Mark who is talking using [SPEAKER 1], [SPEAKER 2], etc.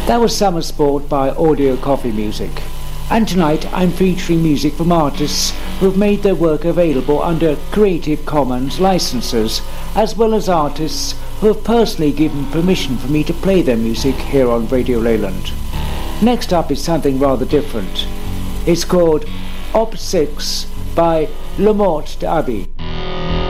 [SPEAKER 1] That was Summer Sport by Audio Coffee Music. And tonight I'm featuring music from artists who have made their work available under Creative Commons licenses, as well as artists who have personally given permission for me to play their music here on Radio Leyland. Next up is something rather different. It's called Op 6 by Le Morte d'Abbey.